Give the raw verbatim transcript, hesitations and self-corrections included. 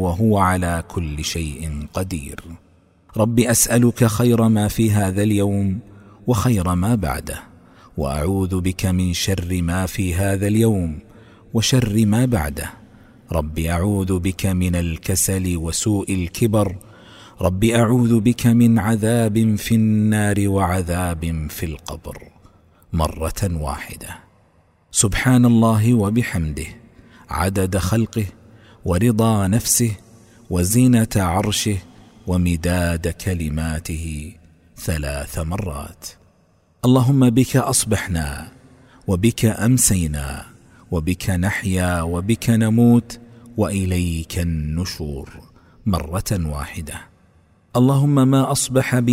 وهو على كل شيء قدير. رب أسألك خير ما في هذا اليوم وخير ما بعده، وأعوذ بك من شر ما في هذا اليوم وشر ما بعده. رب أعوذ بك من الكسل وسوء الكبر. رب أعوذ بك من عذاب في النار وعذاب في القبر، مرة واحدة. سبحان الله وبحمده، عدد خلقه ورضا نفسه وزينة عرشه ومداد كلماته، ثلاث مرات. اللهم بك أصبحنا وبك أمسينا وبك نحيا وبك نموت وإليك النشور، مرة واحدة. اللهم ما أصبح بي